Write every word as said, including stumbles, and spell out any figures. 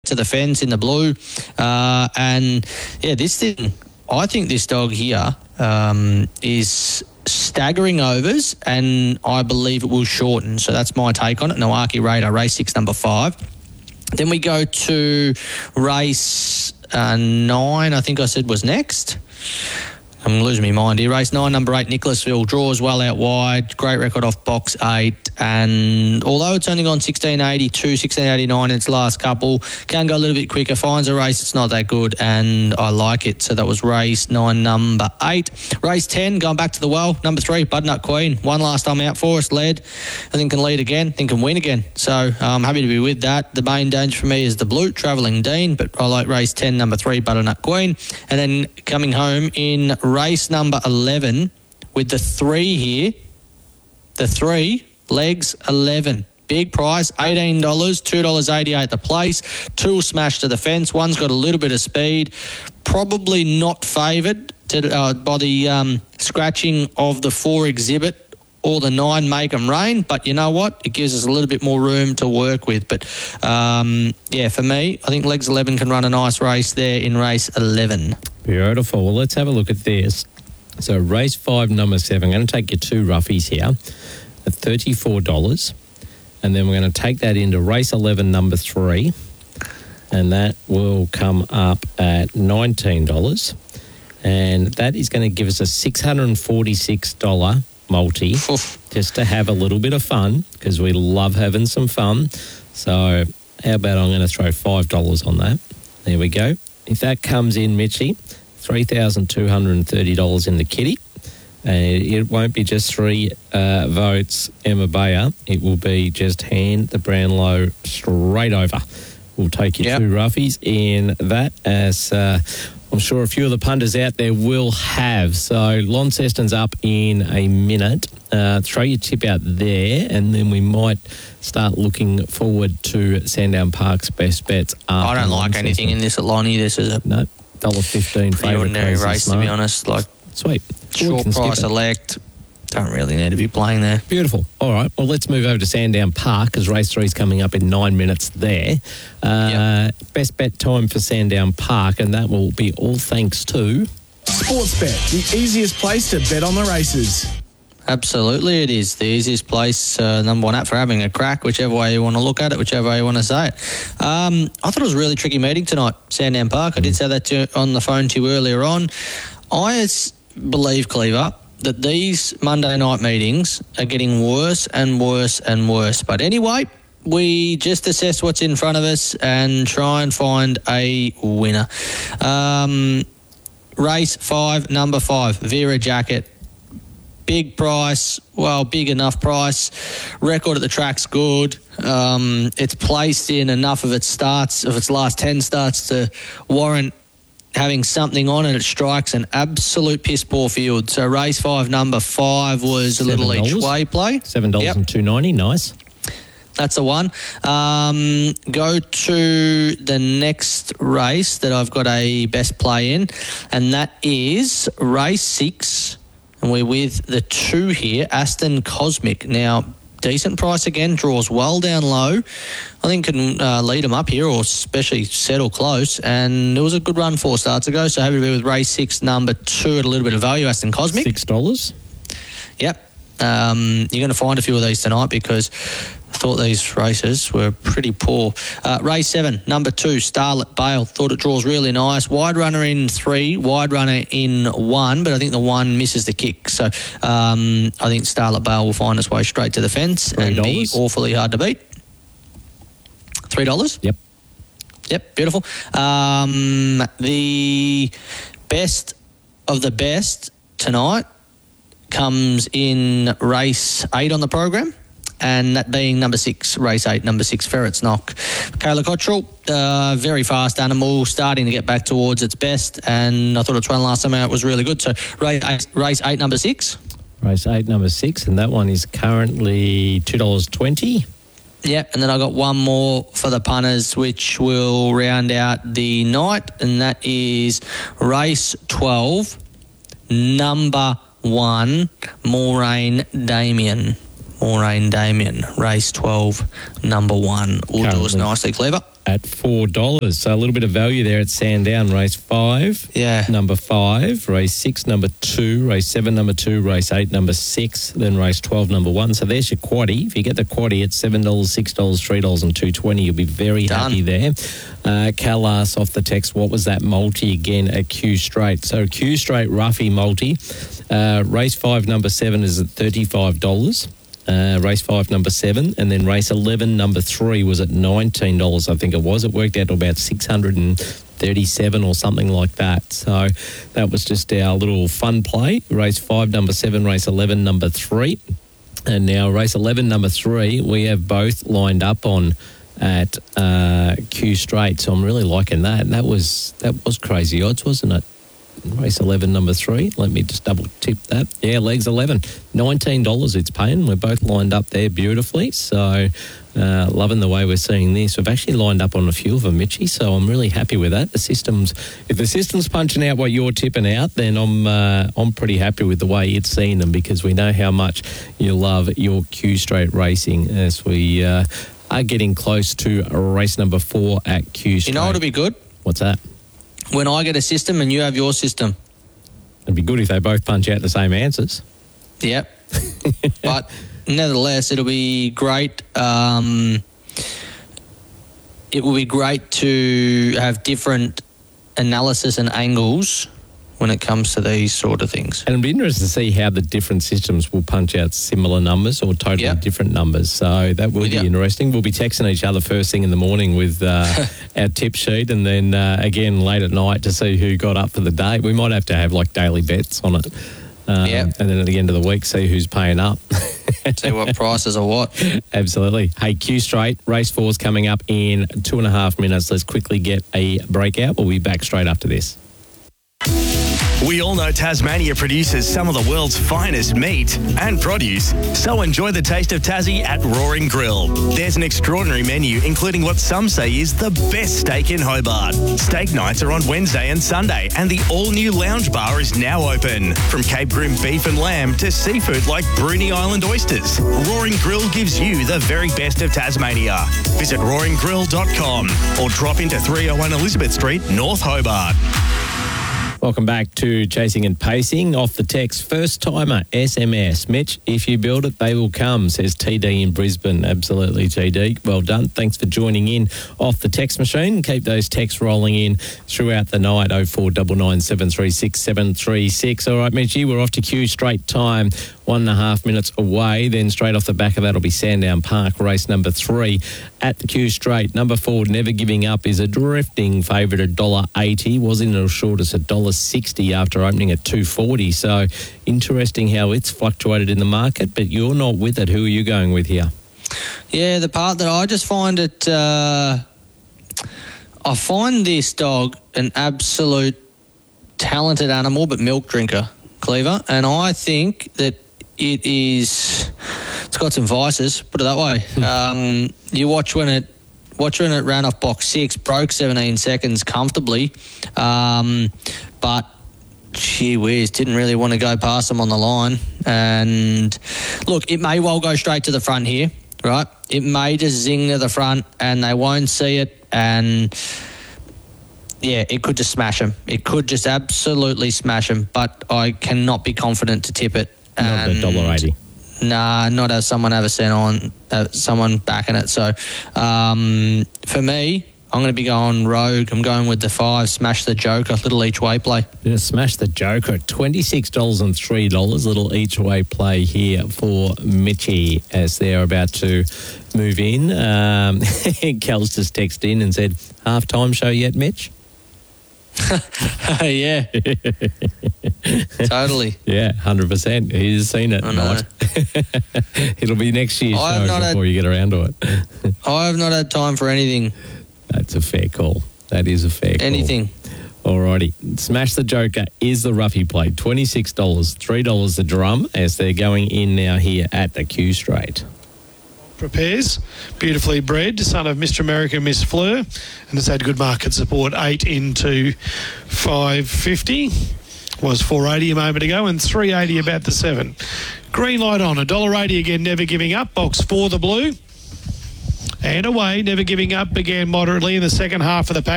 to the fence in the blue. Uh, and, yeah, this thing, I think this dog here um, is staggering overs, and I believe it will shorten. So that's my take on it. Noaki Radar, race six, number five. Then we go to race uh, nine, I think I said was next. I'm losing my mind here. Race nine, number eight, Nicholasville, draws well out wide. Great record off box eight. And although it's only gone sixteen eighty-two, sixteen eighty-nine in its last couple, can go a little bit quicker. Finds a race, it's not that good, and I like it. So that was race nine, number eight. Race ten, going back to the well, number three, Budnut Queen. One last time out for us, led. I think can lead again, I think can win again. So I'm happy to be with that. The main danger for me is the blue, Travelling Dean, but I like race ten, number three, Butternut Queen. And then coming home in race number eleven with the three here, the three, legs eleven. Big price, eighteen dollars, two dollars eighty-eight the place. Two smash to the fence. One's got a little bit of speed. Probably not favoured to, uh, by the um, scratching of the four exhibit or the nine make 'em rain. But you know what? It gives us a little bit more room to work with. But, um, yeah, for me, I think legs eleven can run a nice race there in race eleven. Beautiful. Well, let's have a look at this. So race five, number seven. I'm going to take your two roughies here at thirty-four dollars. And then we're going to take that into race eleven, number three. And that will come up at nineteen dollars. And that is going to give us a six hundred forty-six dollars multi just to have a little bit of fun, because we love having some fun. So how about I'm going to throw five dollars on that. There we go. If that comes in, Mitchie, three thousand two hundred thirty dollars in the kitty. Uh, it won't be just three uh, votes, Emma Bayer. It will be just hand the Brownlow straight over. We'll take your yep. two roughies in that, as uh, I'm sure a few of the punters out there will have. So Launceston's up in a minute. Uh, throw your tip out there, and then we might start looking forward to Sandown Park's best bets. I don't like anything in this at Lonnie. This is a no one dollar fifteen pretty ordinary race, to be honest. Like sweet, short price elect. Don't really need to be playing there. Beautiful. All right. Well, let's move over to Sandown Park, because race three is coming up in nine minutes there. Uh, yep. Best bet time for Sandown Park, and that will be all thanks to Sportsbet, the easiest place to bet on the races. Absolutely, it is the easiest place, uh, number one app for having a crack, whichever way you want to look at it, whichever way you want to say it. Um, I thought it was a really tricky meeting tonight, Sandown Park. I did say that to, on the phone to you earlier on. I believe, Cleaver, that these Monday night meetings are getting worse and worse and worse. But anyway, we just assess what's in front of us and try and find a winner. Um, race five, number five, Vera Jacket. Big price, well, big enough price. Record at the track's good. Um, it's placed in enough of its starts, of its last ten starts, to warrant having something on, and it strikes an absolute piss poor field. So race five, number five was a little each way play. seven dollars yep. and two ninety, nice. That's the one. Um, go to the next race that I've got a best play in, and that is race six. And we're with the two here, Aston Cosmic. Now, decent price again, draws well down low. I think can uh, lead them up here, or especially settle close. And it was a good run four starts ago, so happy to be with race six, number two, at a little bit of value, Aston Cosmic. Six dollars. Yep. Um, you're going to find a few of these tonight, because I thought these races were pretty poor. Uh, race seven, number two, Starlet Bale. Thought it draws really nice. Wide runner in three, wide runner in one, but I think the one misses the kick. So um, I think Starlet Bale will find its way straight to the fence three dollars. And be awfully hard to beat. three dollars? Yep. Yep, beautiful. Um, the best of the best tonight comes in race eight on the program, and that being number six, race eight, number six, Ferret's Knock. Kayla Cottrell, uh, very fast animal, starting to get back towards its best, and I thought its run last time out was really good. So race eight, race eight number six. Race eight, number six, and that one is currently two dollars twenty. Yeah, and then I got one more for the punters, which will round out the night, and that is race twelve, number one, Moraine Damien. Moraine Damien, race twelve, number one. Will do us nicely, Cleaver. at four dollars. So a little bit of value there at Sandown. Race five, Yeah. number five, race six, number two, race seven, number two, race eight, number six, then race twelve, number one. So there's your quaddie. If you get the quaddie at seven dollars, six dollars, three dollars and two twenty, you'll be very Done. happy there. Uh, Cal asks off the text, what was that multi again at Q Straight? So Q Straight Ruffy multi. Uh, race five, number seven is at thirty-five dollars. Uh, race five, number seven, and then race eleven, number three was at nineteen dollars, I think it was. It worked out to about six hundred thirty-seven or something like that. So that was just our little fun play. Race five, number seven, race eleven, number three. And now race eleven, number three, we have both lined up on at uh, Q Straight. So I'm really liking that. And that was, that was crazy odds, wasn't it? Race eleven, number three. Let me just double tip that. Yeah, legs eleven. nineteen dollars it's paying. We're both lined up there beautifully. So, uh, loving the way we're seeing this. We've actually lined up on a few of them, Mitchie, so I'm really happy with that. The system's, if the system's punching out what you're tipping out, then I'm uh, I'm pretty happy with the way it's seeing them, because we know how much you love your Q Straight racing as we uh, are getting close to race number four at Q Straight. You know what'll be good? What's that? When I get a system and you have your system. It'd be good if they both punch out the same answers. Yep. But nevertheless, it'll be great. Um, it will be great to have different analysis and angles when it comes to these sort of things. And it'd be interesting to see how the different systems will punch out similar numbers or totally Yep. different numbers. So that will be Yep. interesting. We'll be texting each other first thing in the morning with uh, our tip sheet, and then uh, again late at night to see who got up for the day. We might have to have like daily bets on it. Um, Yep. And then at the end of the week, see who's paying up. See what prices are what. Absolutely. Hey, Q Straight, race four's coming up in two and a half minutes. Let's quickly get a breakout. We'll be back straight after this. We all know Tasmania produces some of the world's finest meat and produce, so enjoy the taste of Tassie at Roaring Grill. There's an extraordinary menu, including what some say is the best steak in Hobart. Steak nights are on Wednesday and Sunday, and the all-new lounge bar is now open. From Cape Grim beef and lamb to seafood like Bruny Island oysters, Roaring Grill gives you the very best of Tasmania. Visit roaring grill dot com or drop into three oh one Elizabeth Street, North Hobart. Welcome back to Chasing and Pacing. Off the text, first timer, S M S. Mitch, if you build it, they will come, says T D in Brisbane. Absolutely, T D. Well done. Thanks for joining in off the text machine. Keep those texts rolling in throughout the night. oh four nine nine, seven three six, seven three six. All right, Mitchie, we're off to Q Straight time. One and a half minutes away. Then straight off the back of that will be Sandown Park, race number three at the Q Straight. Number four, Never Giving Up, is a drifting favourite at one dollar eighty. Was in as short as one dollar sixty after opening at two forty. So interesting how it's fluctuated in the market, but you're not with it. Who are you going with here? Yeah, the part that I just find it, uh, I find this dog an absolute talented animal, but milk drinker, Cleaver. And I think that it is, it's got some vices, put it that way. um, you watch when it, watch when it ran off box six, broke seventeen seconds comfortably. Um, but gee whiz, didn't really want to go past them on the line. And look, it may well go straight to the front here, right? It may just zing to the front and they won't see it. And yeah, it could just smash them. It could just absolutely smash them. But I cannot be confident to tip it. Not And the one dollar eighty. Nah, not have someone have a cent on, uh, someone backing it. So um, for me, I'm going to be going rogue. I'm going with the five, smash the joker, little each way play. Yeah, smash the joker at twenty-six dollars and three dollars. Little each way play here for Mitchie as they're about to move in. Um, Kel's just texted in and said, half time show yet, Mitch? Yeah. Totally. Yeah, one hundred percent. He's seen it. I know. Not. It'll be next year's I have show not before had- you get around to it. I have not had time for anything. That's a fair call. That is a fair call. Anything. Alrighty. Smash the Joker is the roughie play. twenty-six dollars, three dollars the drum as they're going in now here at the Q Straight. Prepares, beautifully bred, son of Mister America, Miss Fleur, and has had good market support, eight into five fifty. Was four eighty a moment ago and three eighty about the seven. Green light on, one dollar eighty again, Never Giving Up. Box four, the blue. and away. Never Giving Up began moderately in the second half of the pack.